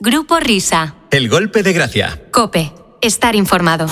Grupo Risa. El golpe de gracia. COPE. Estar informado.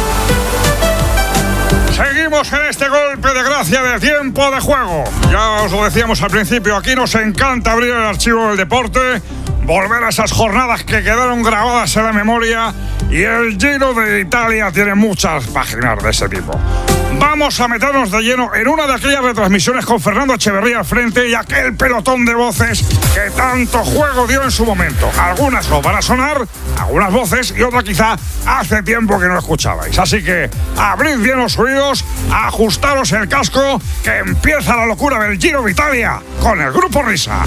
Seguimos en este golpe de gracia de tiempo de juego. Ya os lo decíamos al principio, aquí nos encanta abrir el archivo del deporte, volver a esas jornadas que quedaron grabadas en la memoria, y el Giro de Italia tiene muchas páginas de ese tipo. Vamos a meternos de lleno en una de aquellas retransmisiones con Fernando Echeverría al frente y aquel pelotón de voces que tanto juego dio en su momento. Algunas os van a sonar, algunas voces, y otras quizá hace tiempo que no escuchabais. Así que abrid bien los oídos, ajustaros el casco, que empieza la locura del Giro de Italia con el Grupo Risa.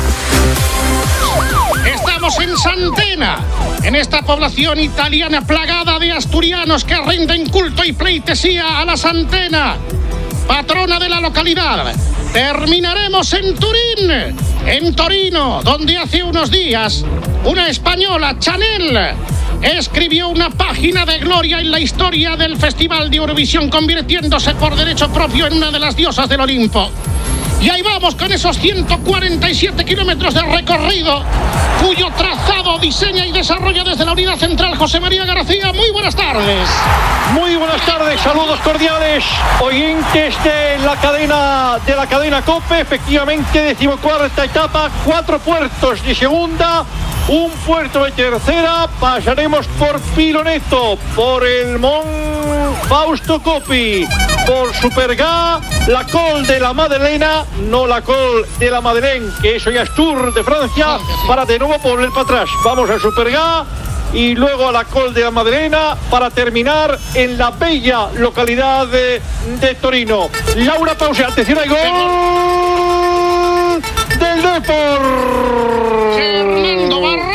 Estamos en Santena, en esta población italiana plagada de asturianos que rinden culto y pleitesía a la Santena, patrona de la localidad. Terminaremos en Turín, en Torino, donde hace unos días una española, Chanel, escribió una página de gloria en la historia del Festival de Eurovisión, convirtiéndose por derecho propio en una de las diosas del Olimpo. Y ahí vamos con esos 147 kilómetros de recorrido, cuyo trazado diseña y desarrolla desde la unidad central José María García. Muy buenas tardes. Muy buenas tardes, saludos cordiales, oyentes de la cadena COPE. Efectivamente, 14ª etapa, 4 puertos de segunda, un puerto de tercera. Pasaremos por Piloneto, por el Mont Fausto Coppi, por Superga, la Col de la Madeleine, no la Col de la Madeleine, que eso ya es Tour de Francia, para de nuevo volver para atrás. Vamos a Superga y luego a la Col de la Madeleine para terminar en la bella localidad de Torino. Laura Pause, atención, hay gol del Depor. Fernando Barrón.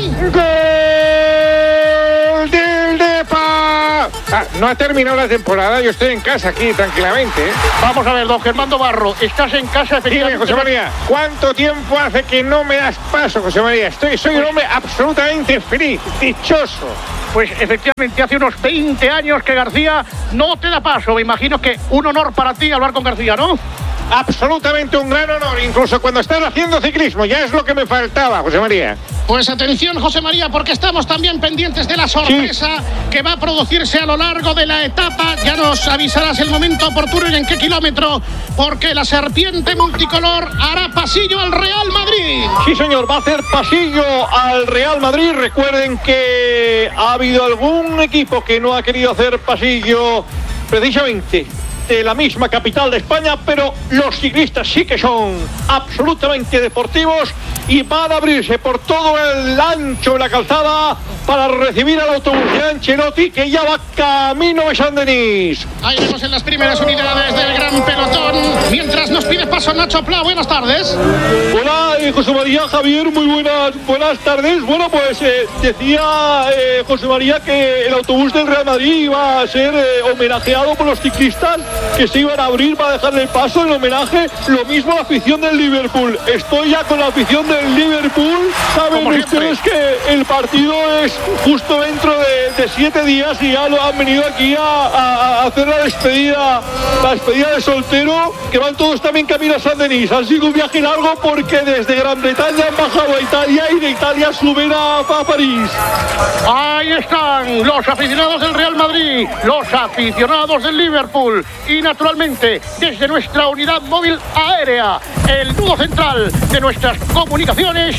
Gol del Depor. No ha terminado la temporada, yo estoy en casa aquí tranquilamente, ¿eh? Vamos a ver, don Germando Barro, estás en casa, efectivamente. Dime, José María, ¿cuánto tiempo hace que no me das paso, José María? Soy un hombre absolutamente feliz, dichoso. Pues efectivamente, hace unos 20 años que García no te da paso. Me imagino que un honor para ti hablar con García, ¿no? Absolutamente un gran honor, incluso cuando estás haciendo ciclismo, ya es lo que me faltaba, José María. Pues atención, José María, porque estamos también pendientes de la sorpresa que va a producirse a lo largo de la etapa. Ya nos avisarás el momento oportuno y en qué kilómetro, porque la serpiente multicolor hará pasillo al Real Madrid. Sí, señor, va a hacer pasillo al Real Madrid. Recuerden que ha habido algún equipo que no ha querido hacer pasillo precisamente de la misma capital de España, pero los ciclistas sí que son absolutamente deportivos y van a abrirse por todo el ancho de la calzada para recibir al autobús de Ancelotti, que ya va camino de Saint-Denis. Ahí vemos en las primeras unidades del gran pelotón, mientras nos pide paso Nacho Pla. Buenas tardes. Hola, José María, Javier, muy buenas tardes. Bueno, pues decía José María que el autobús del Real Madrid iba a ser homenajeado por los ciclistas que se iban a abrir para dejarle el paso en homenaje. Lo mismo a la afición del Liverpool. Estoy ya con la afición del Liverpool. Saben ustedes que el partido es justo dentro de 7 días y ya lo han venido aquí a hacer la despedida de soltero, que van todos también camino a Saint-Denis. Ha sido un viaje largo porque desde Gran Bretaña han bajado a Italia y de Italia suben a París. Ahí están los aficionados del Real Madrid, los aficionados del Liverpool y naturalmente desde nuestra unidad móvil aérea, el nudo central de nuestras comunicaciones,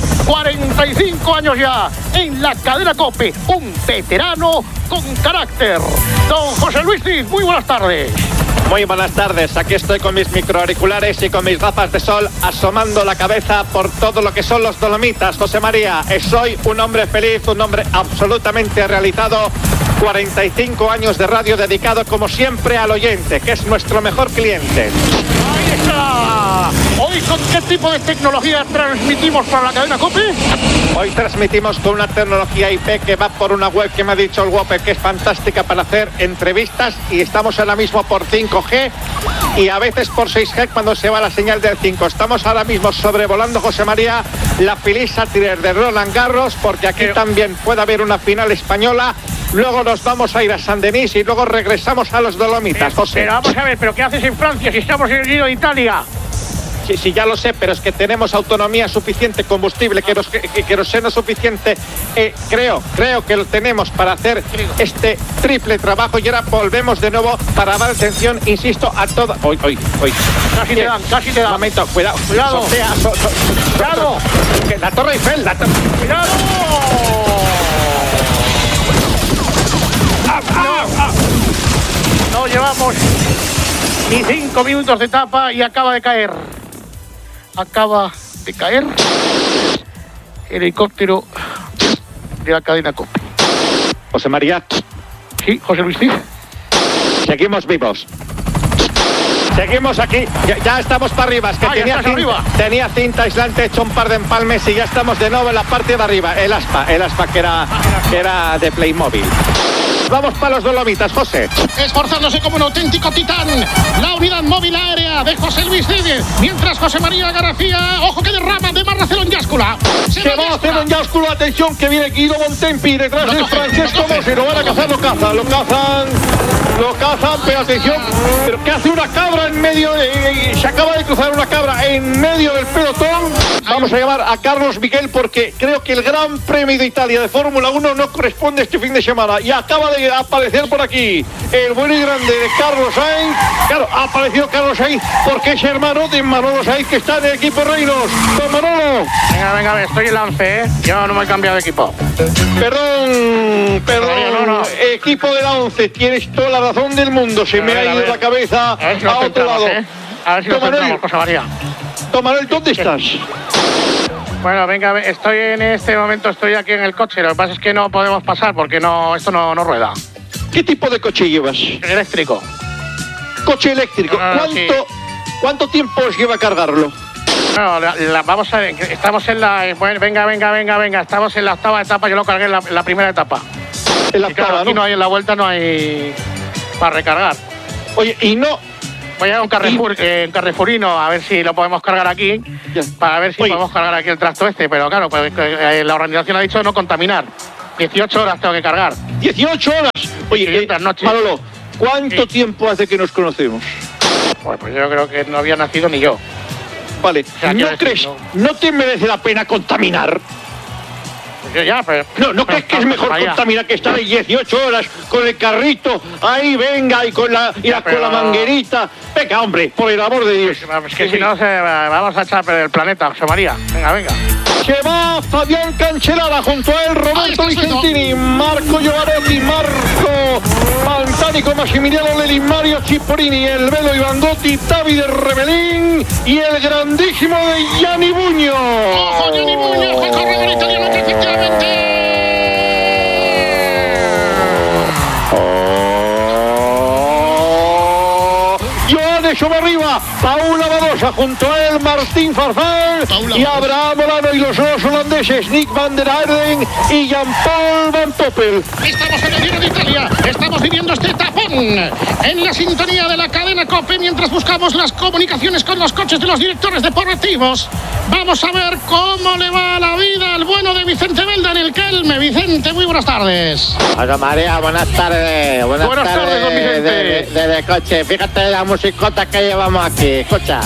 45 años ya en la cadena COPE, un veterano con carácter. Don José Luis Cid, muy buenas tardes. Muy buenas tardes, aquí estoy con mis microauriculares y con mis gafas de sol asomando la cabeza por todo lo que son los Dolomitas. José María, soy un hombre feliz, un hombre absolutamente realizado. 45 años de radio dedicado como siempre al oyente, que es nuestro mejor cliente. ¡Ahí está! ¿Hoy con qué tipo de tecnología transmitimos para la cadena COPE? Hoy transmitimos con una tecnología IP que va por una web que me ha dicho el Whopper que es fantástica para hacer entrevistas, y estamos ahora mismo por 5G y a veces por 6G cuando se va la señal del 5. Estamos ahora mismo sobrevolando, José María, la Filisa Tires de Roland Garros, porque aquí también puede haber una final española. Luego nos vamos a ir a Saint-Denis y luego regresamos a los Dolomitas, José. Pero vamos a ver, ¿pero qué haces en Francia si estamos en el Giro de Italia? Sí, ya lo sé, pero es que tenemos autonomía suficiente, combustible, queroseno suficiente. Creo que lo tenemos para hacer este triple trabajo. Y ahora volvemos de nuevo para dar atención, insisto, a todo. Hoy. Casi te dan. Momento, cuidado. Cuidado. Cuidado. La Torre Eiffel, ¡Cuidado! No llevamos ni 5 minutos de etapa y acaba de caer. El helicóptero de la cadena COPE. José María. Sí, José Luis Cid. Seguimos vivos. Seguimos aquí, ya estamos para arriba. Es que tenía cinta aislante, hecho un par de empalmes y ya estamos de nuevo en la parte de arriba. El aspa que era de Playmobil. Vamos para los Dolomitas, José. Esforzándose como un auténtico titán, la unidad móvil aérea de José Luis Cid. Mientras José María García, ojo que derrama de Marracelo en Yáscula. Se va a hacer en Yáscula, atención que viene Guido Bontempi detrás de Francesco Mossi. Lo van a cazar, lo cazan, pero atención, pero ¿qué hace una cabra en medio se acaba de cruzar una cabra en medio del pelotón? Vamos a llamar a Carlos Miguel porque creo que el Gran Premio de Italia de Fórmula 1 no corresponde este fin de semana y acaba de aparecer por aquí el bueno y grande de Carlos Sainz. Claro, ha aparecido Carlos Sainz porque es hermano de Manolo Sainz, que está en el equipo Reinos. Don Manolo. Venga, estoy en la 11, ¿eh? Yo no me he cambiado de equipo. Perdón, no. Equipo de la 11, tienes toda la razón del mundo. Se me ha ido la cabeza a otro lado. A ver si lo centramos, José María. Don Manuel, ¿dónde estás? Bueno, venga, estoy en este momento, estoy aquí en el coche. Lo que pasa es que no podemos pasar porque esto no rueda. ¿Qué tipo de coche llevas? Eléctrico. Coche eléctrico. ¿Cuánto tiempo os lleva cargarlo? Bueno, vamos a ver, estamos en la... Venga, estamos en la octava etapa, yo lo cargué en la primera etapa. En la octava, aquí no hay, en la vuelta no hay para recargar. Oye, y no... Voy a un Carrefourino a ver si lo podemos cargar aquí, para ver si podemos cargar aquí el tracto este, pero claro, pues, la organización ha dicho no contaminar. 18 horas tengo que cargar. ¿18 horas? Oye, Manolo, ¿cuánto tiempo hace que nos conocemos? Pues yo creo que no había nacido ni yo. Vale, o sea, ¿no crees? ¿No te merece la pena contaminar? Pero... ¿No crees que es mejor contaminar que estar ahí 18 horas con el carrito ahí, venga, y con la manguerita? Venga, hombre, por el amor de Dios. Es que si no, vamos a echar a perder el planeta, José María. Venga. Se va Fabián Cancellara, junto a él Roberto Vicentini, Marco Giovanetti, Marco Pantanico, Massimiliano Lelin, Mario Cipollini, el Velo Ivandotti, Davide Rebelín y el grandísimo de Gianni Bugno. ¡Ojo, Gianni Bugno, el corredor italiano que efectivamente... Sobre arriba, Paula Badosa, junto a él Martín Farfán y Abraham Olano y los dos holandeses Nick van der Aerden y Jean-Paul Van Poppel. Estamos en el Giro de Italia, estamos viviendo este tapón en la sintonía de la cadena COPE mientras buscamos las comunicaciones con los coches de los directores deportivos. Vamos a ver cómo le va la vida al bueno de Vicente Belda en el Kelme. Vicente, muy buenas tardes. Hola María, buenas tardes. Buenas tardes, don Vicente. Desde coche, fíjate la musicota que llevamos aquí, escucha.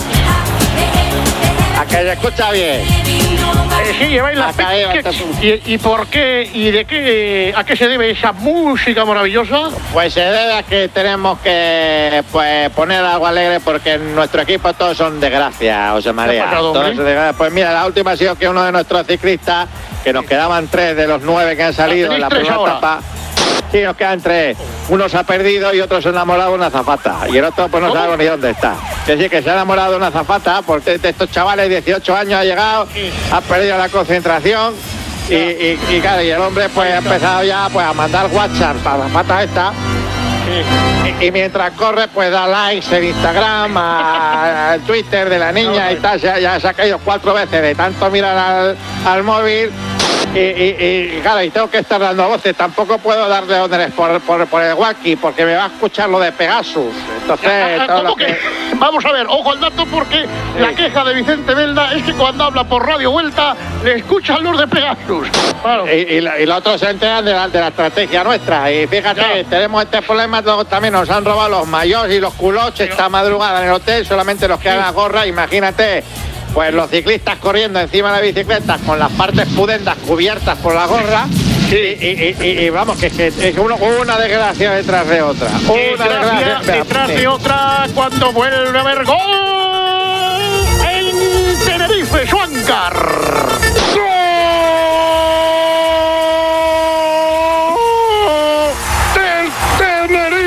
A que se escucha bien. Sí, lleváis la... ¿Y por qué? ¿Y de qué? ¿A qué se debe esa música maravillosa? Pues se debe a que tenemos que poner algo alegre porque en nuestro equipo todos son desgracias, José María. Pues mira, la última ha sido que uno de nuestros ciclistas, que nos quedaban 3 de los 9 que han salido en la primera etapa. Sí, nos quedan 3. Uno se ha perdido y otro se ha enamorado de una azafata. Y el otro pues no sabemos ni dónde está. Que sí, que se ha enamorado de una azafata porque de estos chavales, 18 años ha llegado, ha perdido la concentración y claro, y el hombre pues ha empezado ya pues a mandar WhatsApp a la azafata esta. Y mientras corre pues da likes en Instagram, al Twitter de la niña y tal. Ya se ha caído 4 veces de tanto mirar al móvil. Y claro, y tengo que estar dando voces. Tampoco puedo darle órdenes por el walkie porque me va a escuchar lo de Pegasus. Entonces, todo lo que... Vamos a ver, ojo al dato porque la queja de Vicente Belda es que cuando habla por Radio Vuelta le escuchan los de Pegasus. Claro. Y los otros se enteran de la estrategia nuestra. Y fíjate, tenemos este problema, luego también nos han robado los mayores y los culoches esta madrugada en el hotel, solamente los que hagan gorra, imagínate. Pues los ciclistas corriendo encima de la bicicleta con las partes pudendas cubiertas por la gorra. Y vamos, que es una desgracia detrás de otra. Una desgracia detrás de otra cuando vuelve a haber gol en Tenerife, Schwankar. ¡Gol del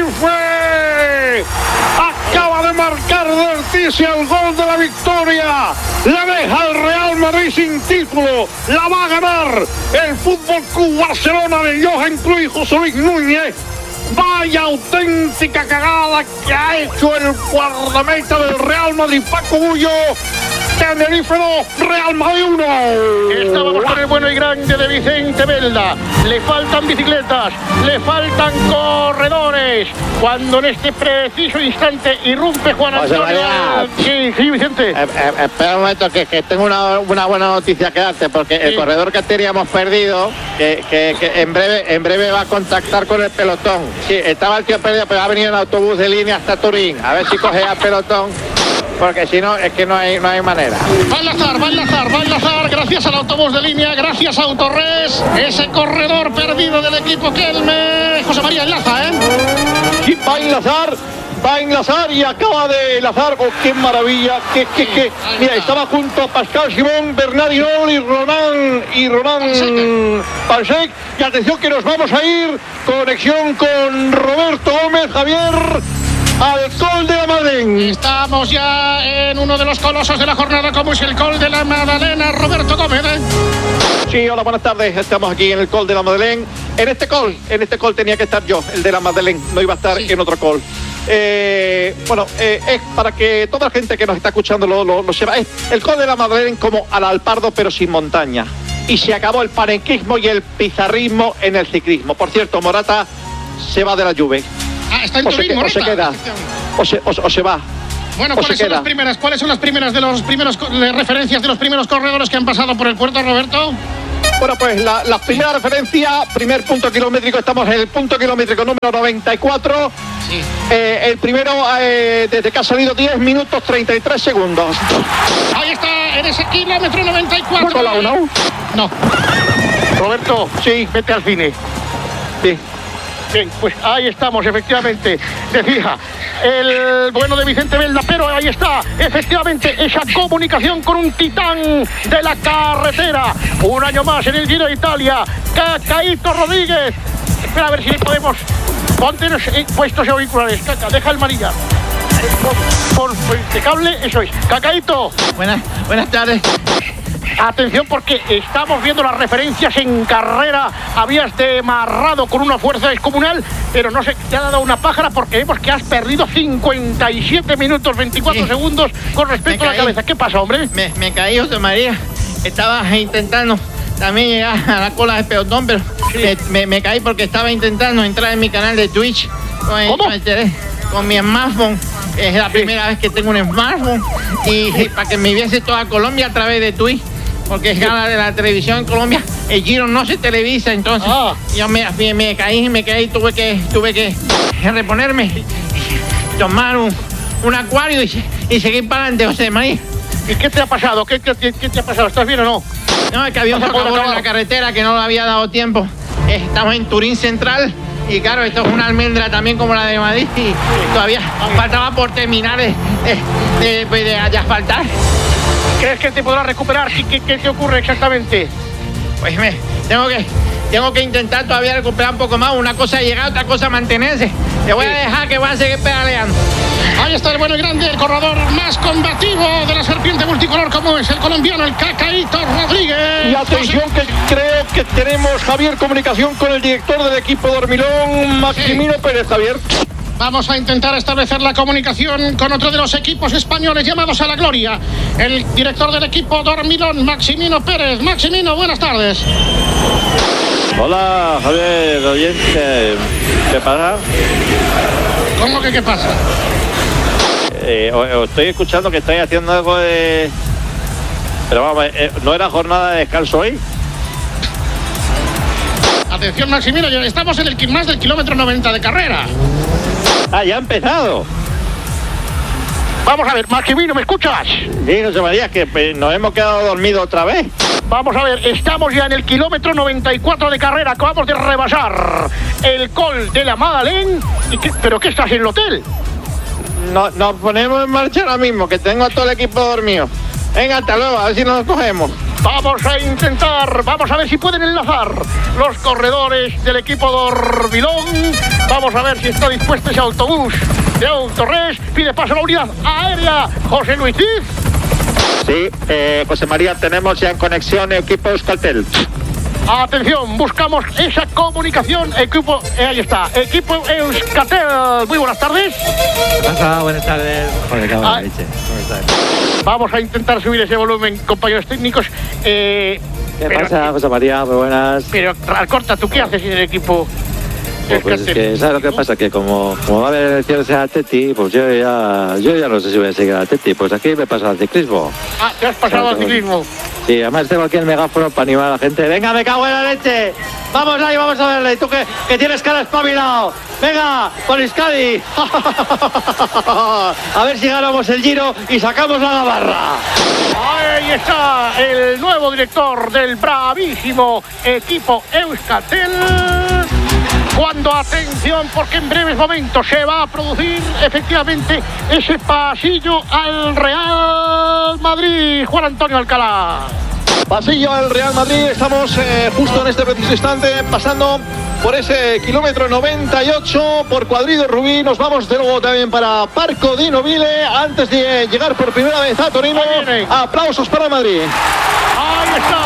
Tenerife! Acaba de marcar Dertici el gol de la victoria. La deja el Real Madrid sin título. La va a ganar el Fútbol Club Barcelona de Johan Cruyff y José Luis Núñez. Vaya auténtica cagada que ha hecho el guardameta del Real Madrid, Paco Bullo. Tenerife 2, Real Madrid 1. Estábamos con el bueno y grande de Vicente Belda. Le faltan bicicletas, le faltan corredores. Cuando en este preciso instante irrumpe Juan Antonio. Sí, Vicente. Espera un momento, que tengo una buena noticia que darte, porque el corredor que teníamos perdido, que en breve va a contactar con el pelotón. Sí, estaba el tío perdido, pero ha venido en autobús de línea hasta Turín. A ver si coge al pelotón. Porque si no, es que no hay manera. Va a enlazar, gracias al autobús de línea, gracias a Autorres, ese corredor perdido del equipo Kelme. José María enlaza, Sí, va a enlazar y acaba de enlazar. Oh, qué maravilla, mira, estaba junto a Pascal Simón, Bernard Hinault y Ronan Pansec. Y atención que nos vamos a ir, conexión con Roberto Gómez, Javier, al Col de la Madeleine. Estamos ya en uno de los colosos de la jornada, como es el Col de la Madalena. Roberto Gómez. Sí, hola, buenas tardes. Estamos aquí en el Col de la Madeleine. En este col tenía que estar yo, el de la Madeleine. No iba a estar en otro col. Es para que toda la gente que nos está escuchando lo sepa. Es el Col de la Madeleine como al Alpardo, pero sin montaña. Y se acabó el panenquismo y el pizarrismo en el ciclismo. Por cierto, Morata se va de la Juve. Está en Turín, o se queda, o se va. Bueno, ¿cuáles son las primeras de los primeros referencias de los primeros corredores que han pasado por el puerto, Roberto? Bueno, pues la primera referencia, primer punto kilométrico, estamos en el punto kilométrico número 94. Sí. El primero, desde que ha salido 10 minutos 33 segundos. Ahí está, en ese kilómetro 94. ¿No colado, no? No. Roberto, sí, vete al cine. Sí. Bien, pues ahí estamos, efectivamente. Decía el bueno de Vicente Belda, pero ahí está, efectivamente, esa comunicación con un titán de la carretera. Un año más en el Giro de Italia, Cacaíto Rodríguez. Espera a ver si podemos. Ponte puestos auriculares, Caca, deja el manillar. Por este cable, eso es. Cacaíto. Buenas tardes. Atención, porque estamos viendo las referencias en carrera. Habías demarrado con una fuerza descomunal, pero no sé, te ha dado una pájara porque vemos que has perdido 57 minutos 24 segundos con respecto a la cabeza. ¿Qué pasa, hombre? Me caí, José María. Estaba intentando también llegar a la cola del pelotón, pero me caí porque estaba intentando entrar en mi canal de Twitch con mi smartphone. Es la primera vez que tengo un smartphone y para que me viese toda Colombia a través de Twitch. Porque es gana de la televisión en Colombia, el Giro no se televisa, entonces yo me caí, tuve que reponerme, tomar un acuario y seguir para adelante, José María. ¿Y qué te ha pasado? ¿Qué te ha pasado? ¿Estás bien o no? No, es que había un socavón en la carretera que no le había dado tiempo. Estamos en Turín Central y claro, esto es una almendra también como la de Madrid y todavía faltaba por terminar de asfaltar. ¿Crees que te podrás recuperar? ¿Qué te ocurre exactamente? Pues tengo que intentar todavía recuperar un poco más. Una cosa es llegar, otra cosa mantenerse. Te voy a dejar que voy a seguir pedaleando. Ahí está el bueno y grande, el corredor más combativo de la serpiente multicolor, como es el colombiano, el Cacaíto Rodríguez. Y atención, que creo que tenemos, Javier, comunicación con el director del equipo Dormilón, Maximino Pérez. Javier. Vamos a intentar establecer la comunicación con otro de los equipos españoles llamados a la gloria. El director del equipo Dormilón, Maximino Pérez. Maximino, buenas tardes. Hola, Javier, oyente. ¿Qué pasa? ¿Cómo que qué pasa? os estoy escuchando que estáis haciendo algo de... Pero vamos, ¿no era jornada de descanso hoy? Atención, Maximino, ya estamos en el más del kilómetro 90 de carrera. Ah, ya ha empezado. Vamos a ver, Maximino, ¿me escuchas? Sí, José María, que nos hemos quedado dormidos otra vez. Vamos a ver, estamos ya en el kilómetro 94 de carrera. Acabamos de rebasar el Col de la Madeleine. ¿Pero qué estás en el hotel? No, nos ponemos en marcha ahora mismo, que tengo a todo el equipo dormido. Venga, hasta luego, a ver si nos cogemos. Vamos a intentar, vamos a ver si pueden enlazar los corredores del equipo Dormilón. Vamos a ver si está dispuesto ese autobús de Autores. Pide paso a la unidad aérea, José Luis Diz. Sí, José María, tenemos ya en conexión equipo Euskaltel. Atención, buscamos esa comunicación. Equipo, ahí está, equipo Euskaltel. Muy buenas tardes. ¿Qué pasa? Buenas tardes. Joder, cago en la leche. Buenas tardes. Vamos a intentar subir ese volumen, compañeros técnicos. ¿Qué pasa, José María? Muy buenas. Pero, Alcorta, ¿tú qué haces en el equipo? Pues es que, ¿sabes lo que pasa? Que como va a haber elecciones en Atleti, pues yo ya no sé si voy a seguir al Atleti. Pues aquí me paso al ciclismo. Ah, ¿te has pasado al ciclismo? Sí, además tengo aquí el megáfono para animar a la gente. ¡Venga, me cago en la leche! ¡Vamos ahí, vamos a verle! ¡Tú que tienes cara espabilado! ¡Venga, por Euskadi! A ver si ganamos el Giro y sacamos la Navarra. Ahí está el nuevo director del bravísimo equipo Euskaltel. Cuando, atención, porque en breves momentos se va a producir efectivamente ese pasillo al Real Madrid. Juan Antonio Alcalá. Pasillo al Real Madrid, estamos justo en este preciso instante pasando por ese kilómetro 98 por Cuadrido Rubí. Nos vamos de nuevo también para Parco di Nobile antes de llegar por primera vez a Torino. Aplausos para Madrid. Ahí está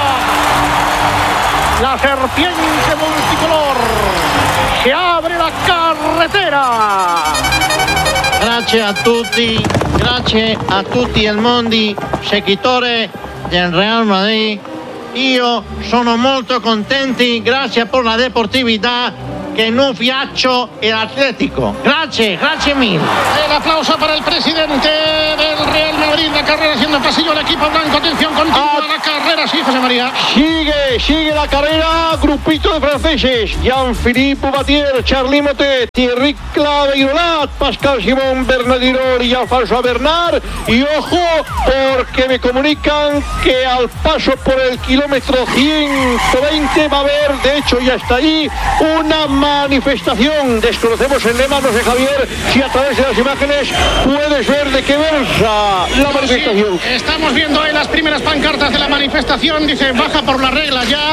la serpiente multicolor. Se abre la carretera. Grazie a tutti il mondi, seguitore del Real Madrid. Io sono molto contenti, grazie per la deportività che non piaccio el Atlético. Grazie mille. El aplauso para el presidente del Real Madrid. La carrera haciendo pasillo al equipo blanco. Atención, continúa la carrera, sí, José María. Sigue la carrera, grupito de franceses. Jean-Philippe Batier, Charly Motet, Thierry Claveyrolat, Pascal Simón, Bernardino y Alfonso Bernard. Y ojo, porque me comunican que al paso por el kilómetro 120 va a haber, de hecho ya está ahí, una manifestación. Desconocemos el lema, no sé, Javier, si a través de las imágenes puedes ver de qué versa la manifestación. Sí, estamos viendo ahí las primeras pancartas de la manifestación. Dice, baja por las reglas ya.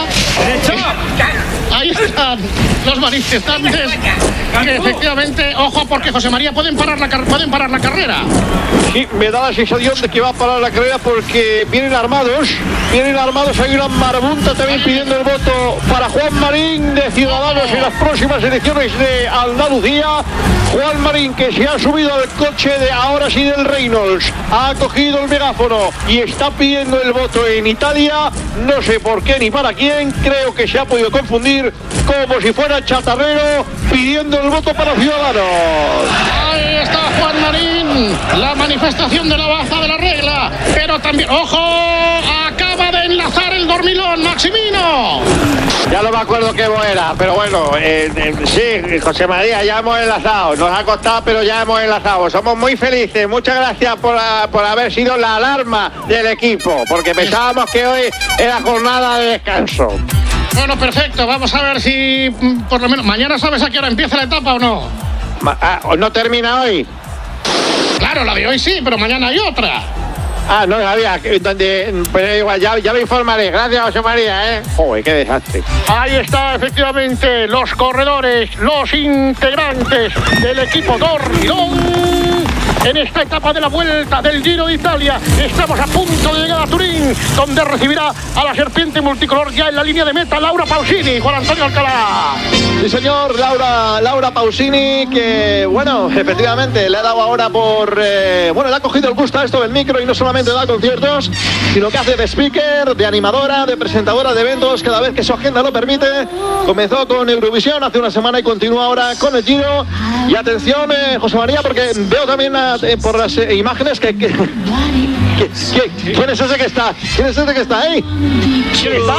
Ahí están los manifestantes que efectivamente, ojo, porque José María pueden parar la carrera. Sí, me da la sensación de que va a parar la carrera porque vienen armados, hay una marabunta también pidiendo el voto para Juan Marín de Ciudadanos en las próximas elecciones de Andalucía. Juan Marín, que se ha subido al coche de ahora sí del Reynolds, ha cogido el megáfono y está pidiendo el voto en Italia. No sé por qué ni para quién, creo que se ha podido confundir, como si fuera chatarrero pidiendo el voto para Ciudadanos. Ahí está Juan Marín, la manifestación de la baja de la regla, pero también, ojo, acaba de enlazar el Dormilón, Maximino. Ya no me acuerdo qué era, pero bueno, sí, José María, ya hemos enlazado. Nos ha costado, pero ya hemos enlazado. Somos muy felices. Muchas gracias por haber sido la alarma del equipo, porque pensábamos que hoy era jornada de descanso. Bueno, perfecto. Vamos a ver si por lo menos mañana sabes a qué hora empieza la etapa o no. ¿No termina hoy? Claro, la de hoy sí, pero mañana hay otra. Ah, no sabía, pues igual, ya me informaré. Gracias, José María, Joder, qué desastre. Ahí está, efectivamente, los corredores, los integrantes del equipo Dormilón. En esta etapa de la vuelta del Giro de Italia, estamos a punto de llegar a Turín, donde recibirá a la serpiente multicolor ya en la línea de meta, Laura Pausini. Juan Antonio Alcalá. Sí, señor, Laura Pausini, que, bueno, efectivamente, le ha dado ahora le ha cogido el gusto a esto del micro y no solamente da conciertos, sino que hace de speaker, de animadora, de presentadora de eventos, cada vez que su agenda lo permite. Comenzó con Eurovisión hace una semana y continúa ahora con el Giro. Y atención, José María, porque veo también suena por las imágenes que ¿quién es ese que está? ¿Quién es ese que está ahí? ¿Quién está?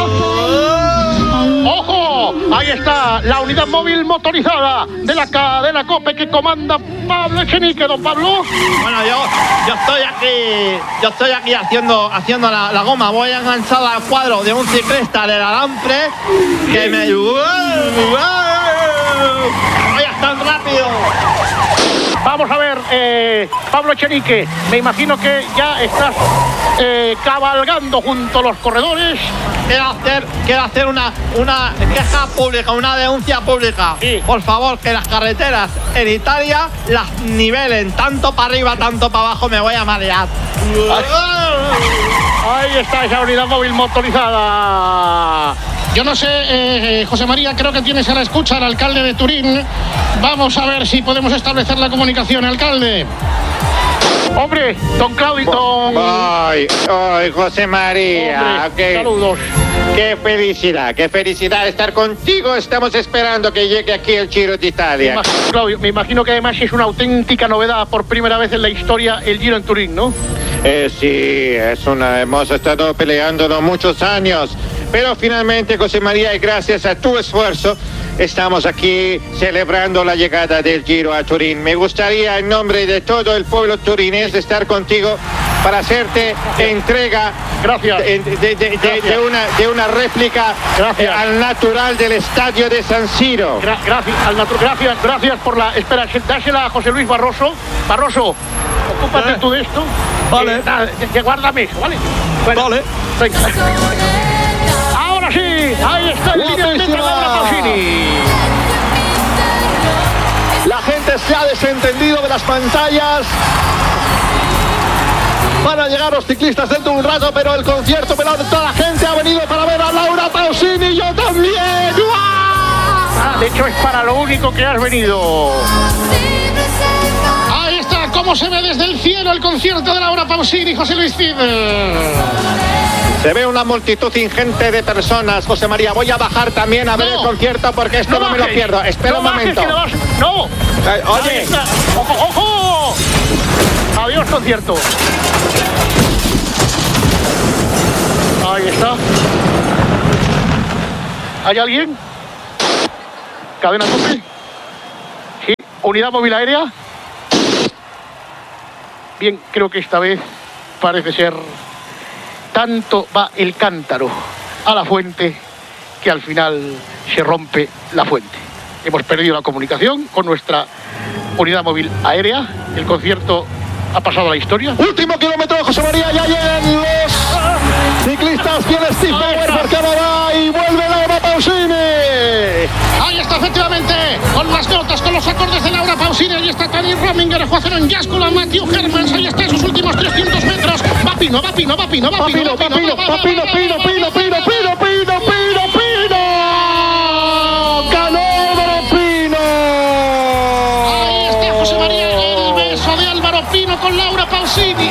¡Ojo! Ahí está la unidad móvil motorizada de la cadena COPE que comanda Pablo Echenique, don Pablo. Bueno, yo estoy aquí haciendo la goma. Voy enganchado al cuadro de un ciclista de la Lampre que me... ¡Vaya tan rápido! Vamos a ver, Pablo Echenique, me imagino que ya estás cabalgando junto a los corredores. Quiero hacer una queja pública, una denuncia pública. Sí. Por favor, que las carreteras en Italia las nivelen tanto para arriba, tanto para abajo, me voy a marear. Ahí está esa unidad móvil motorizada. Yo no sé, José María, creo que tienes a la escucha al alcalde de Turín. Vamos a ver si podemos establecer la comunicación, alcalde. Hombre, don Claudio, Ay, José María. Hombre, saludos. Qué felicidad estar contigo. Estamos esperando que llegue aquí el Giro de Italia. Claudio, me imagino que además es una auténtica novedad por primera vez en la historia el Giro en Turín, ¿no? Sí, hemos estado peleándolo muchos años, pero finalmente, José María, y gracias a tu esfuerzo, estamos aquí celebrando la llegada del Giro a Turín. Me gustaría, en nombre de todo el pueblo turinés, estar contigo para hacerte entrega de una réplica al natural del estadio de San Siro. Gracias por la... Espera, dásela a José Luis Barroso. Barroso, ocúpate tú de esto. Vale. Guárdame eso, ¿vale? Bueno, Vale. Venga. Ahora sí, ahí está el líder de Laura Pausini. La gente se ha desentendido de las pantallas. Van a llegar los ciclistas dentro de un rato, pero el concierto pelado de toda la gente ha venido para ver a Laura Pausini. ¡Yo también! De hecho, es para lo único que has venido. Ahí está, cómo se ve desde el cielo el concierto de Laura Pausini, José Luis Cid. Se ve una multitud ingente de personas, José María. Voy a bajar también a ver el concierto porque esto no me lo pierdo. Espera un momento. ¡No! Oye. ¡Ojo, ojo! Adiós, concierto. Ahí está. ¿Hay alguien? ¿Cadena COPE? Sí. ¿Unidad móvil aérea? Bien, creo que esta vez parece ser... Tanto va el cántaro a la fuente que al final se rompe la fuente. Hemos perdido la comunicación con nuestra unidad móvil aérea. El concierto ha pasado a la historia. Último kilómetro, José María, ya llegan los ciclistas. Viene Steve Bauer por Canadá y vuelve Laura Pausini. Ahí está, efectivamente, con las notas, con los acordes de Laura Pausini. Ahí está Tani Rominger, Juan en Yáscula, Matthew Hermans. Ahí está en sus últimos 300 metros. Va Pino. ¡Ganó Álvaro Pino! Ahí está José María, el beso de Álvaro Pino con Laura Pausini.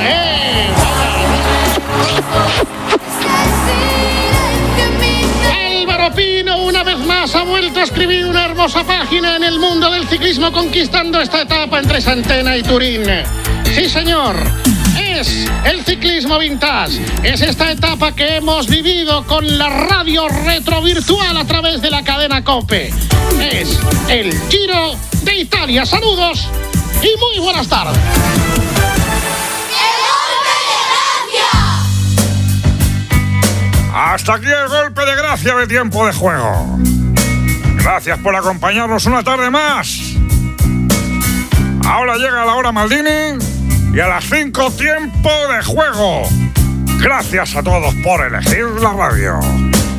Álvaro Pino una vez más ha vuelto a escribir una hermosa página en el mundo del ciclismo, conquistando esta etapa entre Santena y Turín. Sí, señor. Es el ciclismo vintage. Es esta etapa que hemos vivido con la radio retrovirtual a través de la cadena COPE. Es el Giro de Italia. Saludos y muy buenas tardes. Hasta aquí el golpe de gracia de tiempo de juego. Gracias por acompañarnos una tarde más. Ahora llega la hora Maldini y a las 5 tiempo de juego. Gracias a todos por elegir la radio.